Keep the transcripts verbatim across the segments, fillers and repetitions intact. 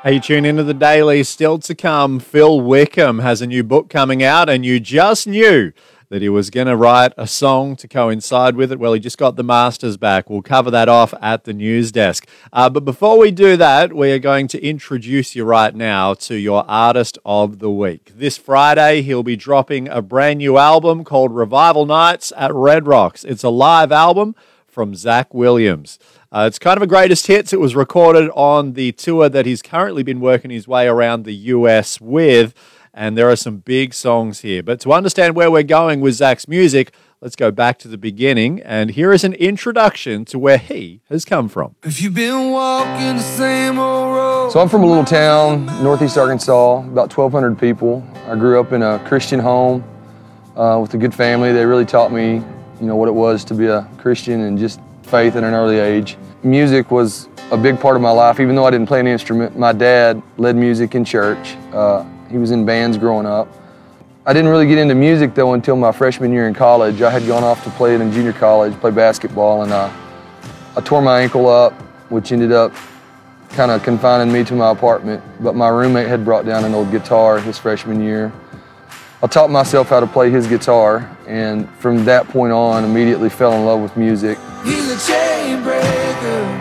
Hey, you tune into the Daily. Still to come, Phil Wickham has a new book coming out, and you just knew that he was going to write a song to coincide with it. Well, he just got the masters back. We'll cover that off at the news desk. Uh, but before we do that, we are going to introduce you right now to your artist of the week. This Friday, he'll be dropping a brand new album called Revival Nights at Red Rocks. It's a live album from Zach Williams. Uh, it's kind of a greatest hits. It was recorded on the tour that he's currently been working his way around the U S with, and there are some big songs here. But to understand where we're going with Zach's music, let's go back to the beginning, and here is an introduction to where he has come from. If you've been walking the same old road. So I'm from a little town, northeast Arkansas, about twelve hundred people. I grew up in a Christian home uh, with a good family. They really taught me, you know, what it was to be a Christian and just faith at an early age. Music was a big part of my life, even though I didn't play an instrument. My dad led music in church. Uh, he was in bands growing up. I didn't really get into music though until my freshman year in college. I had gone off to play it in junior college, play basketball, and uh, I tore my ankle up, which ended up kind of confining me to my apartment. But my roommate had brought down an old guitar his freshman year. I taught myself how to play his guitar, and from that point on, immediately fell in love with music. He's a chain breaker.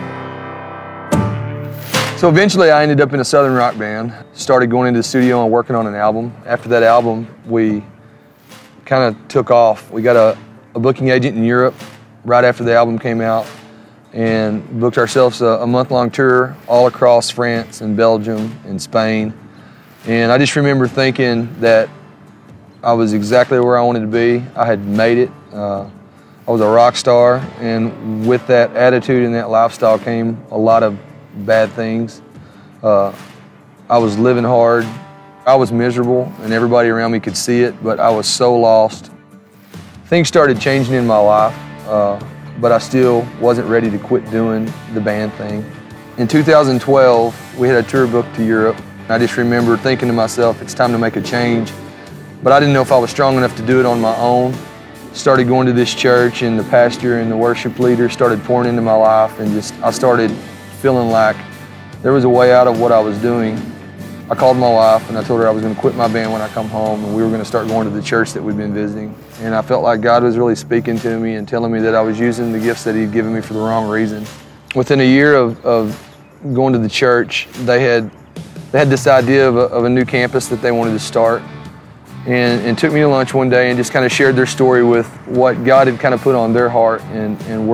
So eventually I ended up in a Southern rock band, started going into the studio and working on an album. After that album, we kind of took off. We got a, a booking agent in Europe right after the album came out and booked ourselves a, a month-long tour all across France and Belgium and Spain. And I just remember thinking that I was exactly where I wanted to be. I had made it. Uh, I was a rock star, and with that attitude and that lifestyle came a lot of bad things. Uh, I was living hard. I was miserable, and everybody around me could see it, but I was so lost. Things started changing in my life, uh, but I still wasn't ready to quit doing the band thing. In two thousand twelve, we had a tour booked to Europe. I just remember thinking to myself, it's time to make a change. But I didn't know if I was strong enough to do it on my own. Started going to this church, and the pastor and the worship leader started pouring into my life, and just I started feeling like there was a way out of what I was doing. I called my wife and I told her I was going to quit my band when I come home, and we were going to start going to the church that we'd been visiting. And I felt like God was really speaking to me and telling me that I was using the gifts that He'd given me for the wrong reason. Within a year of, of going to the church, they had they had this idea of a, of a new campus that they wanted to start. And, and took me to lunch one day and just kind of shared their story with what God had kind of put on their heart and, and